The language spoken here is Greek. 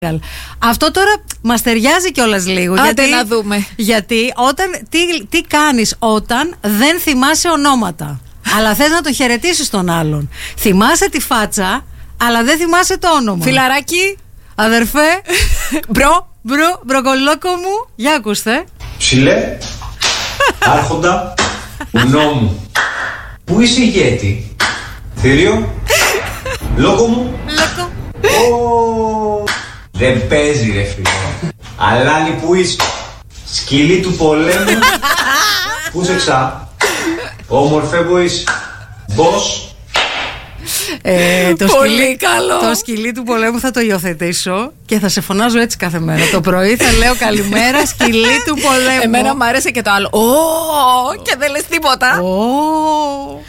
Αυτό τώρα μας ταιριάζει κιόλας λίγο. Άντε να δούμε. Γιατί τι κάνεις όταν δεν θυμάσαι ονόματα, αλλά θες να το χαιρετήσεις τον άλλον. Θυμάσαι τη φάτσα, αλλά δεν θυμάσαι το όνομα. Φιλαράκι. Αδερφέ. Μπροκολόκο μου. Για ακούστε. Ψηλέ. Άρχοντα. Ουνό μου. Πού είσαι ηγέτη? Θηρίο. Λόγο μου. Λόκο. Δεν παίζει ρε φίλε. Αλάνι που είσαι. Σκυλί του πολέμου. Πού σε ξά. Όμορφε που είσαι. Μπος. Πολύ καλό. Το σκυλί του πολέμου θα το υιοθετήσω και θα σε φωνάζω έτσι κάθε μέρα. Το πρωί θα λέω καλημέρα, σκυλί του πολέμου. Εμένα μου άρεσε και το άλλο. Και δεν λες τίποτα.